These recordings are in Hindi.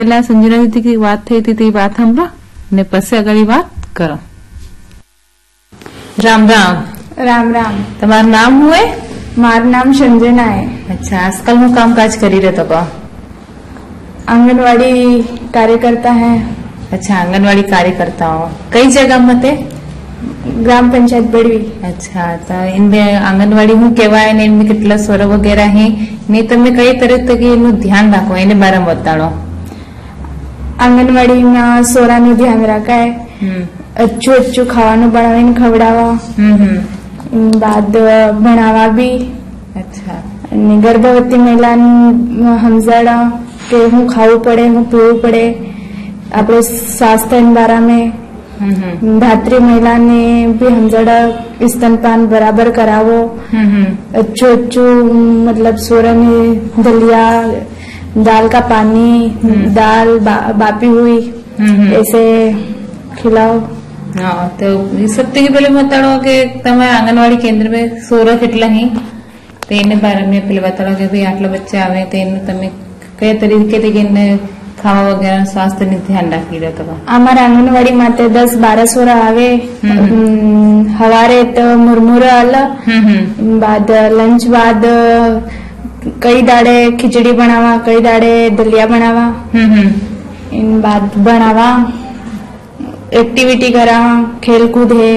પેલા સંજના દીદી વાત થઈ હતી તે વાત સાંભળો ને પછી આગળ વાત કરો। राम राम। राम राम। તમારું નામ શું है? मार नाम संजना है। अच्छा, आजकल હું કામકાજ કરી રહ્યો તો आंगनवाड़ी कार्यकर्ता है। अच्छा, आंगनवाड़ी कार्यकर्ता हो कई जगह मते? ग्राम पंचायत बड़वी। अच्छा, तो इनमें आंगनवाड़ी हूँ केवाय ने इनमें कितला स्वर वगैरह है ने तमे कई तरह तक एनु ध्यान राखो एने बारे में बताड़ो। आंगनवाड़ी में सोरा नु ध्यान रखा है। अच्छू अच्छू खावानु बनावीने खवड़ावा। बाद भणावा भी। अच्छा। गर्भवती महिला समझाड़ा के हूँ खावू पड़े हूँ पीवू पड़े अपने स्वास्थ्य बारे में। धात्री महिला ने भी समझाड़ा स्तनपान बराबर करावो। अच्छू अच्छू मतलब सोरा में दलिया दाल का पानी दाल बापी हुई ऐसे खिलाओ। हाँ, तो सबसे पहले बताओ कि तमे आंगनवाड़ी केंद्र में सोरा कितला ही तो इन बारे में पहले बताओ कि भाई आटला बच्चे आवे तो इन तमे कई तरीके से खावा वगैरह स्वास्थ्य ने ध्यान राखी रहता था। हमारे आंगनवाड़ी माते 10-12 सोरा आवे। हवारे तो मुरमुरा आला। बाद लंच बाद कई दाड़े खिचड़ी बनावा कई दाड़े दलिया बनावा। इन बाद बनावा एक्टिविटी करा खेल कूद है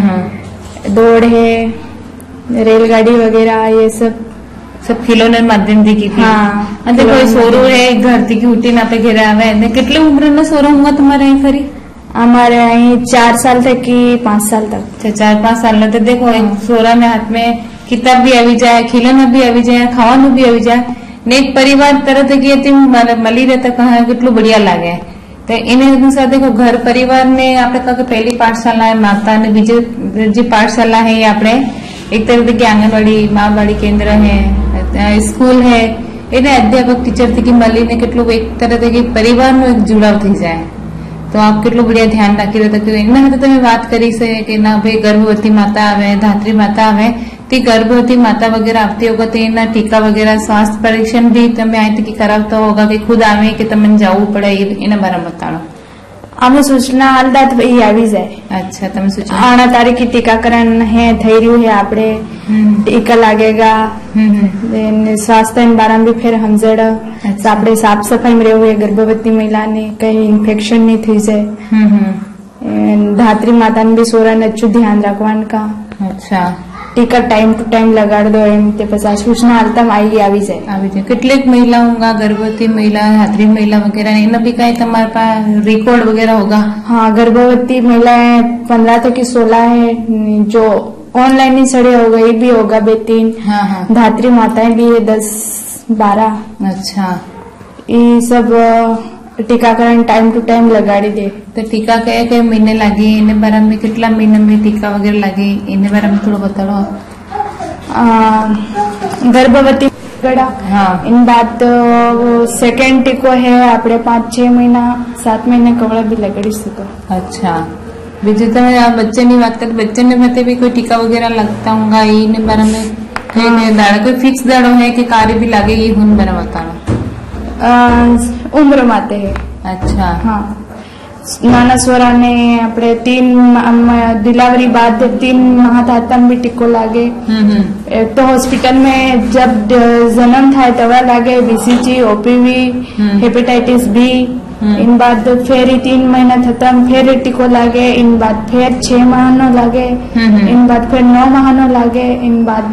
दौड़ है रेलगाड़ी वगैरह ये सब खिलौने माध्यम थी की थी। हाँ, अंदर कोई सोरो है घर थी की उठी ना पे घेरा आवे ने कितने उम्र ना सोरो हुआ तुम्हारे यहाँ खरी? हमारे यहाँ 4 साल तक की 5 साल तक। अच्छा, 4-5 साल तो देखो सोरा में हाथ में किताब भी आवी जाए खिलौना भी आवी जाए खावानू भी आवी जाए ने एक परिवार तरह की मली रहता कहा कितलू बढ़िया लागे। तो इन अनुसार देखो घर परिवार ने आपने कहा पहली पाठशाला है माता ने बीजे जी पाठशाला है आपने एक तरह की आंगनवाड़ी माँबाड़ी केंद्र है स्कूल है इन्हें अध्यापक टीचर थी कि मली ने कितलो एक तरह की परिवार नो एक जुड़ाव थी जाए। तो आप कितलो बढ़िया ध्यान राखी रहे तो इन्हें तो तमे बात करी से कि ना भाई गर्भवती माता आवे धात्री माता आवे तो गर्भवती माता वगैरह आती होगा तो इना टीका वगैरह स्वास्थ्य परीक्षण भी तमे आई थी करावता होगा कि खुद आवे कि तमने जावू पड़े इना बारे में बताओ। आमे सूचना आलदात भाई आवी जाए। अच्छा, तमे सूचना 8 तारीख की टीकाकरण है થઈ રહ્યું है आपड़े टीका लागेगा स्वास्थ्य बारे में फिर हमजड़ आपड़े साफ सफाई में रहू है गर्भवती महिला ने कहीं इन्फेक्शन नहीं थी जाए। धात्री माता ने भी सोरा ने अच्छू ध्यान रखवान का। अच्छा, टीका टाइम टू टाइम लगाड़ दो एम ते पछा सूचना आलता आवी जाए। कितलेक महिला होगा गर्भवती महिला धात्री महिला वगैरह इन्हें भी कहीं तुम्हारे पास रिकॉर्ड वगैरह होगा? हाँ, गर्भवती महिलाएं 15 तक की 16 है जो ऑनलाइन ही सड़े हो गई भी होगा 2-3। हाँ। धात्री माताएं भी है 10-12। अच्छा, ये सब टीकाकरण टाइम टू टाइम लगाड़ी दे। तो टीका कई महीने लगे इन बारे में कितना महीने में टीका वगैरह लगे इन बारे में थोड़ा बताओ। गर्भवती हाँ। इन बात सेकेंड टीको है आपड़े 5-6 महीना 7 महीने कवड़ा भी लगड़ी सको। अच्छा, बीजू तो बच्चे नहीं बात करते बच्चे ने मत भी कोई टीका वगैरह लगता होगा इन बारे में दाड़ा कोई फिक्स दाड़ो है कि कार्य भी लगे ये हुन बारे बताओ। उम्र माते है। अच्छा। हाँ, नाना स्वरा ने अपने 3 डिलीवरी बाद 3 माह तातम भी टीको लागे। एक तो हॉस्पिटल में जब जन्म था तवा लागे बीसीजी ओपीवी हेपेटाइटिस बी। इन बाद फिर 3 महीना खत्म फिर टीको लागे इन बाद फिर 6 माह नो लागे इन बाद फिर 9 माह नो लागे इन बाद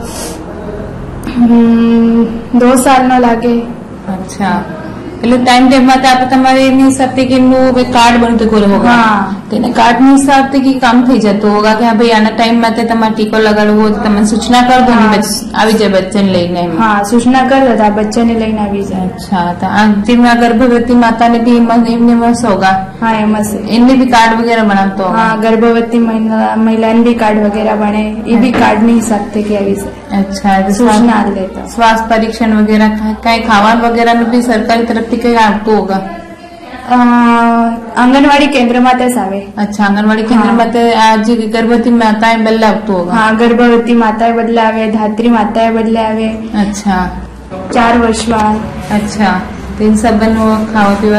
2 साल नो लागे। अच्छा, એટલે ટાઈમ ટેબલ માં આપણે તમારે એની હિસાબથી કે એનું કાર્ડ બનતું કોઈ હોगा। हाँ, તેને કાર્ડ ની હિસાબથી की काम થઈ જતું होगा कि हाँ भाई आना टाइम में તમારે ટીકો લગાડવો તો તમને सूचना कर दो આવી જાય બચ્ચન લઈને। हाँ, सूचना कर देता बच्चे ने लेने આવી જાય। अच्छा, तो अंतिम में गर्भवती माता ने भी एमएस होगा? हाँ, एमएस इनने भी कार्ड वगैरह बनाते होगा? हाँ, गर्भवती महिला ने भी कार्ड वगैरह बने ये भी कार्ड नहीं सकते कि આવી જાય। अच्छा, सूचना देता स्वास्थ्य परीक्षण वगैरह कहीं खावान वगैरह में भी सरकारी तरफ से कहीं आते होगा? आंगनवाड़ी केंद्र में आवे। अच्छा, आंगनवाड़ी केंद्र में आज गर्भवती माताएं बदले आते होगा? हाँ, गर्भवती माताएं बदले आवे धात्री माताएं बदले आवे। अच्छा, 4 वर्ष बाद। अच्छा, તો એ સબન ખાવા પીવા